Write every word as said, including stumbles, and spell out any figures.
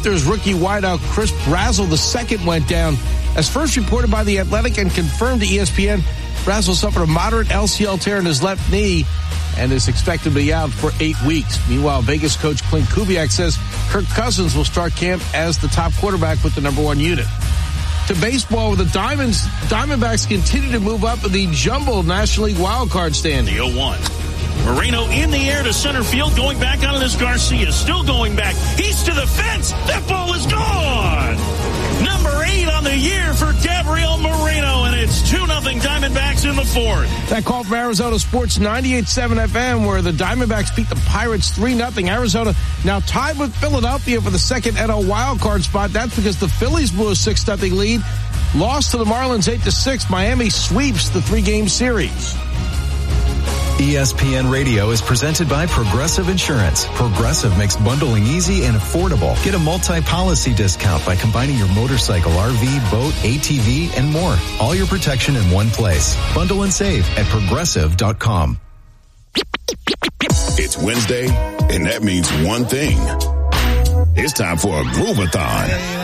Panthers rookie wideout Chris Brazzell the second went down. As first reported by The Athletic and confirmed to E S P N, Brazzell suffered a moderate L C L tear in his left knee and is expected to be out for eight weeks. Meanwhile, Vegas coach Clint Kubiak says Kirk Cousins will start camp as the top quarterback with the number one unit. To baseball, where the Diamonds, Diamondbacks continue to move up in the jumbo National League wildcard standing. The oh one. Moreno in the air to center field, going back on it is Garcia. Still going back. He's to the fence. That ball is gone. Number eight on the year for Gabriel Moreno, and it's two nothing Diamondbacks in the fourth. That call from Arizona Sports ninety-eight point seven F M, where the Diamondbacks beat the Pirates three nothing. Arizona now tied with Philadelphia for the second N L wildcard spot. That's because the Phillies blew a six nothing lead, lost to the Marlins eight to six. Miami sweeps the three-game series. E S P N Radio is presented by Progressive Insurance. Progressive makes bundling easy and affordable. Get a multi-policy discount by combining your motorcycle, R V, boat, A T V, and more. All your protection in one place. Bundle and save at progressive dot com. It's Wednesday, and that means one thing. It's time for a Groovathon.